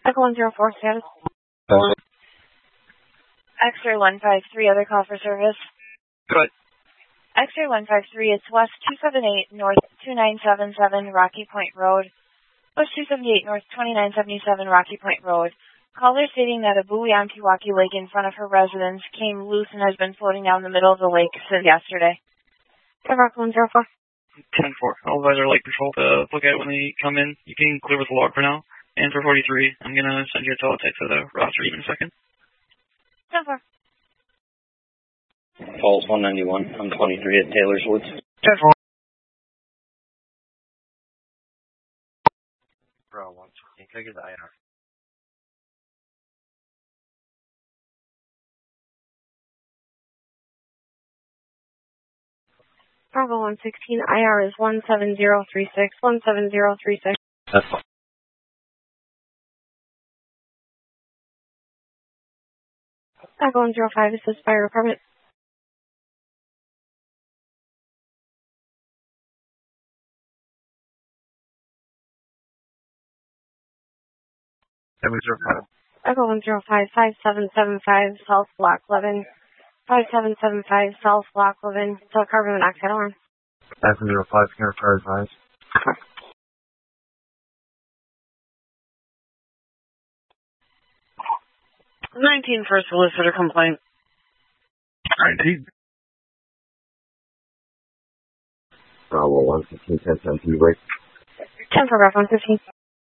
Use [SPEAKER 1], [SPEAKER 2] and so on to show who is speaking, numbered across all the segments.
[SPEAKER 1] Echo 104 status. X-ray 153, other call for service.
[SPEAKER 2] Good.
[SPEAKER 1] X-ray 153, it's West 278 North 2977 Rocky Point Road. West 278 North 2977 Rocky Point Road. Caller stating that a buoy on Pewaukee Lake in front of her residence came loose and has been floating down the middle of the lake since yesterday. Rock 104.
[SPEAKER 2] 10-4. I'll advise our lake patrol to look at it when they come in. You can clear with the log for now. And for 43, I'm going to send you a teletext of the roster even in a second.
[SPEAKER 1] 10-4.
[SPEAKER 3] Falls 191. I'm 23 at Taylor's Woods.
[SPEAKER 2] 10-4.
[SPEAKER 4] Bro, once. Can I get the IR?
[SPEAKER 1] Bravo 116, IR is 17036, 17036.
[SPEAKER 4] That's fine.
[SPEAKER 1] Bravo 105, this is fire department. Echo 105, 5775 South Block 11, 5775 South Block 11, till carbon monoxide alarm.
[SPEAKER 4] 705, can I advise?
[SPEAKER 2] 19 for a solicitor complaint.
[SPEAKER 4] 19. Bravo 115, 10-10, break.
[SPEAKER 1] 10 for Bravo 115.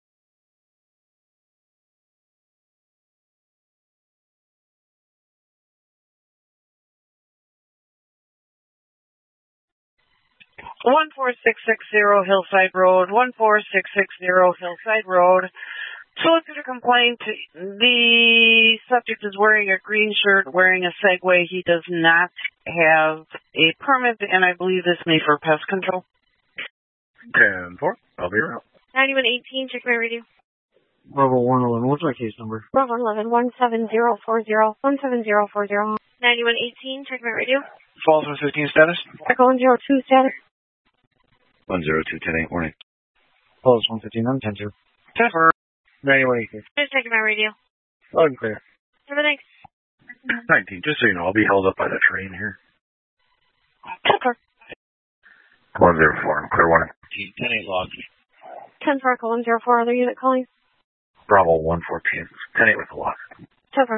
[SPEAKER 2] One 4660 Hillside Road, 14660 Hillside Road. Solicitor complaint. The subject is wearing a green shirt, wearing a Segway. He does not have a permit, and I believe this may for pest control.
[SPEAKER 4] 10-4, I'll be around.
[SPEAKER 1] 9118, check my radio.
[SPEAKER 4] Bravo 111, what's my case number?
[SPEAKER 1] Bravo 11, 17040, 17040. 9118, check my radio.
[SPEAKER 2] Falls 115 status.
[SPEAKER 1] Echo 102 status.
[SPEAKER 4] 102, 10-8, warning. Falls 115, I'm 10-2.
[SPEAKER 2] 10-4.
[SPEAKER 4] 9118.
[SPEAKER 1] Just checking my radio.
[SPEAKER 4] Loud and clear.
[SPEAKER 1] For the next.
[SPEAKER 4] 19, just so you know, I'll be held up by the train here.
[SPEAKER 1] 10-4.
[SPEAKER 4] 104, I'm clear, warning.
[SPEAKER 3] 10-8 log.
[SPEAKER 1] 10-4, Echo 104, other unit calling.
[SPEAKER 4] Bravo 114, 10-8 with the lock.
[SPEAKER 1] 10-4.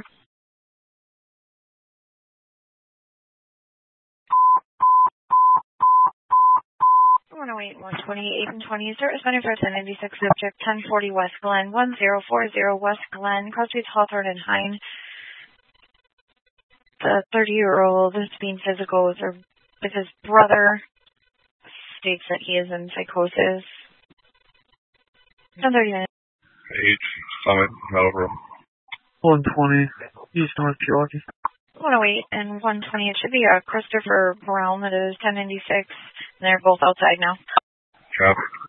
[SPEAKER 1] One 108, 128, and 20. Is there responding for 1096 subject 1040 West Glen, 1040 West Glen, cross streets Hawthorne and Hine. The 30-year-old is being physical with his brother. States that he is in psychosis. 1039.
[SPEAKER 4] H, Summit, Meadowbrook.
[SPEAKER 2] 120 East North Pewaukee.
[SPEAKER 1] 108 and 120. It should be Christopher Brown. That is 1096. And they're both outside now.
[SPEAKER 4] Traffic.